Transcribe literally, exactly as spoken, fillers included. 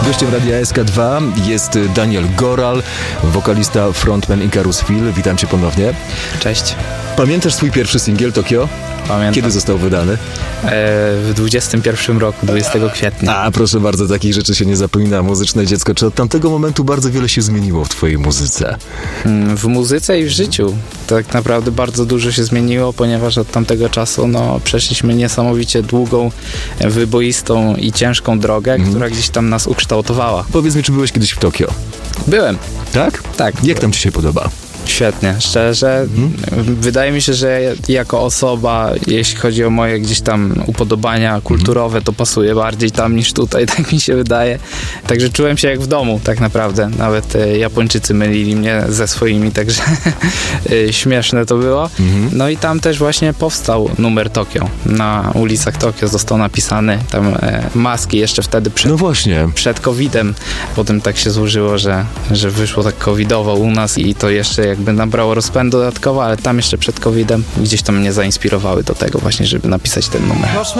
Gościem Radia S K dwa jest Daniel Goral, wokalista, frontman Icarus Phil. Witam cię ponownie. Cześć. Pamiętasz swój pierwszy singiel Tokio? Pamiętam. Kiedy został wydany? W dwudziestym pierwszym roku, dwudziestego kwietnia. A, proszę bardzo, takich rzeczy się nie zapomina. Muzyczne dziecko. Czy od tamtego momentu bardzo wiele się zmieniło w twojej muzyce? W muzyce i w życiu. Tak naprawdę bardzo dużo się zmieniło, ponieważ od tamtego czasu no, przeszliśmy niesamowicie długą, wyboistą i ciężką drogę, mm. która gdzieś tam nas ukształtowała. Powiedz mi, czy byłeś kiedyś w Tokio? Byłem. Tak? Tak. Jak tam ci się podoba? Świetnie, szczerze. Mhm. Wydaje mi się, że jako osoba, jeśli chodzi o moje gdzieś tam upodobania kulturowe, to pasuje bardziej tam niż tutaj, tak mi się wydaje. Także czułem się jak w domu, tak naprawdę. Nawet e, Japończycy mylili mnie ze swoimi, także e, śmieszne to było. Mhm. No i tam też właśnie powstał numer Tokio. Na ulicach Tokio został napisany tam e, maski jeszcze wtedy przed, no właśnie. przed kowidem. Potem tak się złożyło, że, że wyszło tak covidowo u nas i to jeszcze jakby nabrało rozpędu dodatkowo, ale tam jeszcze przed kowidem gdzieś tam mnie zainspirowały do tego właśnie, żeby napisać ten numer.